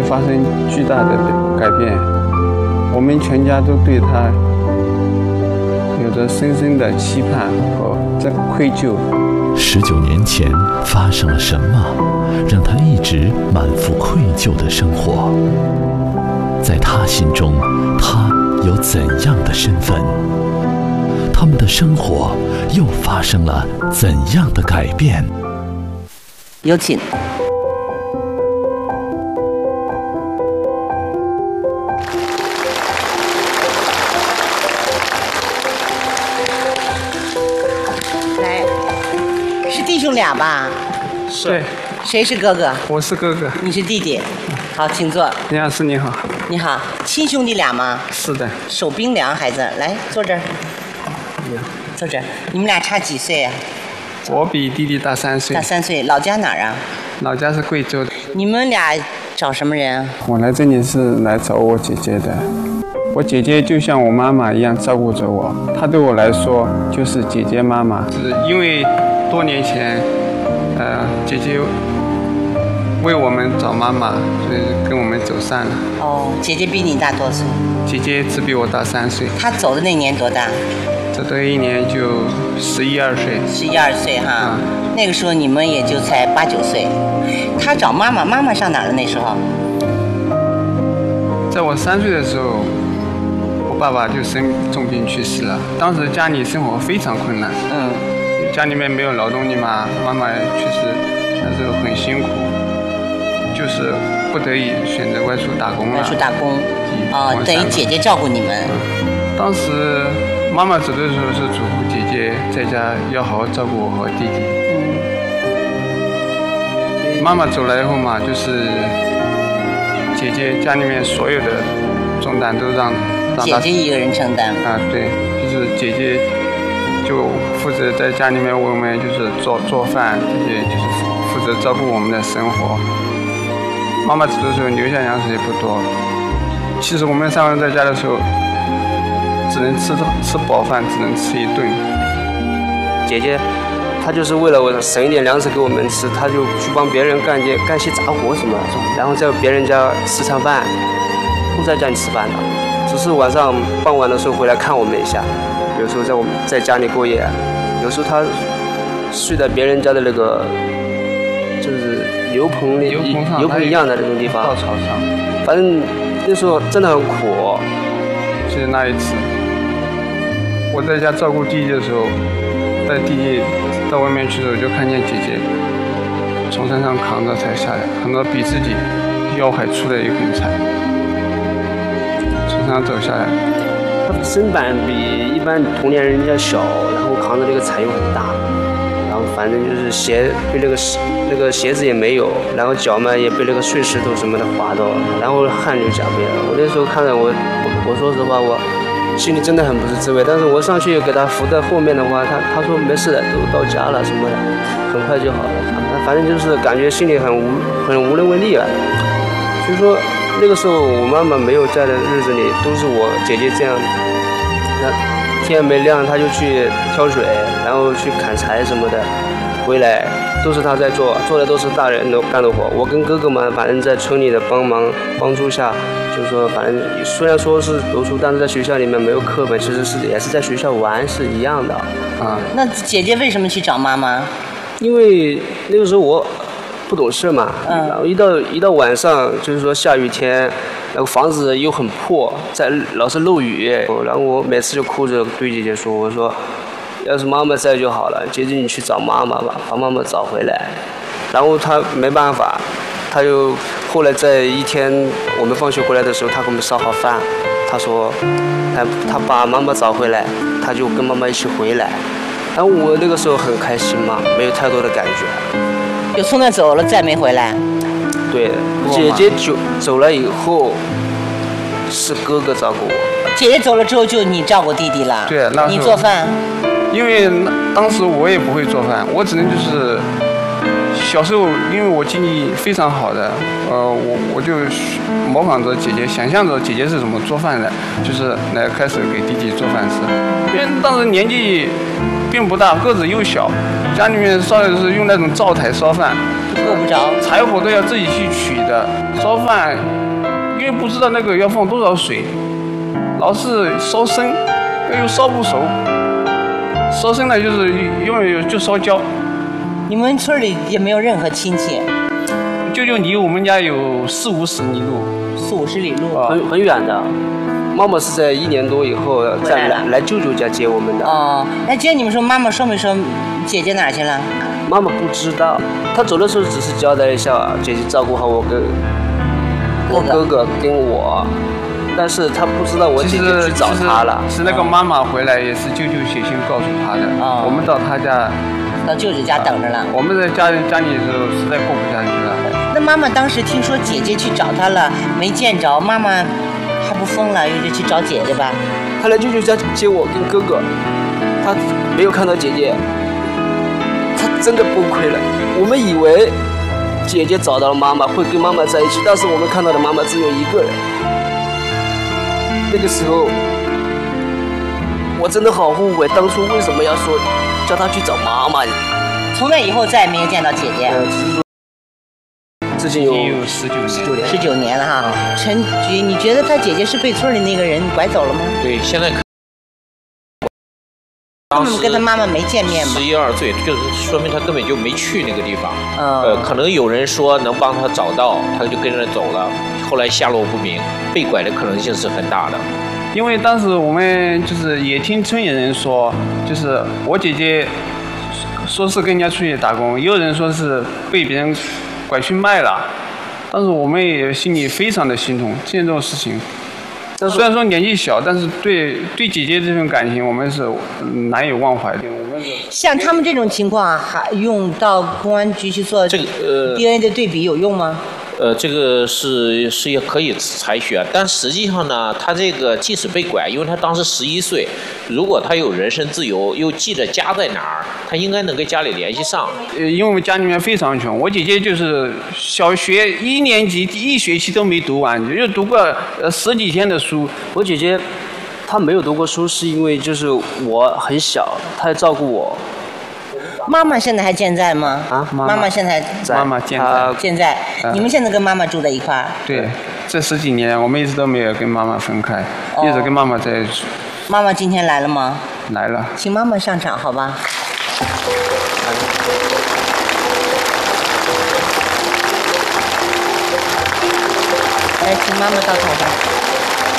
发生巨大的改变，我们全家都对他有着深深的期盼和愧疚。 19年前发生了什么，让他一直满腹愧疚的生活？在他心中，他有怎样的身份？他们的生活又发生了怎样的改变？ 有请。来，是弟兄俩吧？ 对， 谁是哥哥？ 我是哥哥。 你是弟弟。好，请坐。 林老师你好。 你好，亲兄弟俩吗？ 是的。 手冰凉，孩子，来坐这儿。坐这儿。你们俩差几岁啊？ 我比弟弟大3岁。 大3岁，老家哪儿啊？ 老家是贵州的。 你们俩找什么人啊？ 我来这里是来找我姐姐的。我姐姐就像我妈妈一样照顾着我，她对我来说就是姐姐妈妈。是因为多年前，姐姐为我们找妈妈，所以跟我们走散了。 哦，姐姐比你大多岁？ 姐姐只比我大3岁。 她走的那年多大？ 走的一年就11、12岁。11、 12岁哈。那个时候你们也就才8、9岁。她找妈妈，妈妈上哪儿了那时候？ 在我3岁的时候，我爸爸就生重病去世了。当时家里生活非常困难。家里面没有劳动力嘛，妈妈确实那时候很辛苦，就是不得已选择外出打工了。 外出打工，等于姐姐照顾你们。 当时妈妈走的时候是嘱咐姐姐在家要好好照顾我和弟弟。妈妈走了以后嘛，就是姐姐家里面所有的重担都让姐姐一个人承担。 对，就是姐姐就负责在家里面为我们就是做饭，这些就是负责照顾我们的生活。妈妈走的时候留下粮食也不多，其实我们3个人在家的时候，只能吃饱饭，只能吃1顿。 姐姐，她就是为了我省一点粮食给我们吃，她就去帮别人干些杂活什么，然后在别人家吃餐饭，不在家里吃饭的，只是晚上傍晚的时候回来看我们一下。有时候在家里过夜，有时候她睡在别人家的那个就是油棚一样的那种地方， 稻草上。 反正那时候真的很苦。 就是那一次，我在家照顾弟弟的时候，带弟弟到外面去的时候，就看见姐姐从山上扛着菜下来，扛着比自己腰还粗的一捆菜，从山上走下来。 他身板比一般同年人要小，然后扛着这个菜又很大，然后反正就是被那个鞋子也没有，然后脚嘛也被那个碎石头什么的划到，然后汗流浃背了。我那时候看着我说实话，我心里真的很不是滋味。但是我上去给他扶在后面的话，他说没事的，都到家了什么的，很快就好了。反正就是感觉心里很无能为力啊。所以说那个时候我妈妈没有在的日子里，都是我姐姐这样。那天没亮，她就去挑水，然后去砍柴什么的，回来都是她在做的都是大人都干的活。我跟哥哥们反正在村里的帮助下，就是说反正虽然说是读书，但是在学校里面没有课本，其实也是在学校玩是一样的啊。 那姐姐为什么去找妈妈？ 因为那个时候我不懂事嘛，然后一到晚上，就是说下雨天，那个房子又很破，老是漏雨，然后我每次就哭着对姐姐说，我说要是妈妈在就好了，姐姐你去找妈妈吧，把妈妈找回来。然后她没办法，她就后来在一天我们放学回来的时候，她给我们烧好饭，她说她把妈妈找回来，她就跟妈妈一起回来。然后我那个时候很开心嘛，没有太多的感觉。 就从那走了，再没回来。 对，姐姐走了以后，是哥哥照顾我。 姐姐走了之后，就你照顾弟弟了。 对，那时候你做饭。 因为当时我也不会做饭，我只能就是小时候，因为我经济非常好的，我就模仿着姐姐，想象着姐姐是怎么做饭的，就是来开始给弟弟做饭吃。因为当时年纪并不大，个子又小，家里面烧的是用那种灶台烧饭， 够不着， 柴火都要自己去取的。 烧饭，因为不知道那个要放多少水，老是烧生，又烧不熟，烧生呢就是永远就烧焦。 你们村里也没有任何亲戚？ 就离我们家有40-50里路 ，40-50里路， 很远的。妈妈是在1年多以后再来舅舅家接我们的。 哦，那接你们说妈妈说没说姐姐哪儿去了？ 妈妈不知道，她走的时候只是交代一下姐姐照顾好我跟我哥哥跟我，但是她不知道我姐姐去找她了。 是那个妈妈回来也是舅舅写信告诉她的。 哦， 我们到她家， 到舅舅家等着了。 我们在家里的时候实在过不下去了。 那妈妈当时听说姐姐去找她了，没见着，妈妈还不疯了，又就去找姐姐吧？ 她来舅舅家接我跟哥哥，她没有看到姐姐，她真的崩溃了。我们以为姐姐找到了妈妈，会跟妈妈在一起，但是我们看到的妈妈只有一个人。那个时候，我真的好后悔，当初为什么要说叫她去找妈妈？ 从那以后再也没有见到姐姐。 至今有 19年了哈。陈局，你觉得他姐姐是被村里那个人拐走了吗？ 对，现在他们跟他妈妈没见面吗 ？11、12岁，就是说明他根本就没去那个地方。 嗯。 可能有人说能帮他找到，他就跟着走了，后来下落不明，被拐的可能性是很大的。 因为当时我们就是也听村里人说，就是我姐姐说是跟人家出去打工，也有人说是被别人拐去卖了，但是我们也心里非常的心痛。见这种事情，虽然说年纪小，但是对姐姐这份感情，我们是难以忘怀的。 像他们这种情况，还用到公安局去做这个DNA 的对比有用吗？ 这个是也可以采取啊，但实际上呢，他这个即使被拐，因为他当时11岁，如果他有人身自由，又记着家在哪儿，他应该能跟家里联系上。 因为家里面非常穷，我姐姐就是小学1年级1学期都没读完，就读过10几天的书。 我姐姐她没有读过书，是因为就是我很小，她要照顾我。 妈妈现在还健在吗？ 啊， 妈妈现在在。妈妈健在。你们现在跟妈妈住在一块儿？ 对，这10几年我们一直都没有跟妈妈分开，一直跟妈妈在一起。 妈妈今天来了吗？ 来了。 请妈妈上场，好吧？来，请妈妈到台上。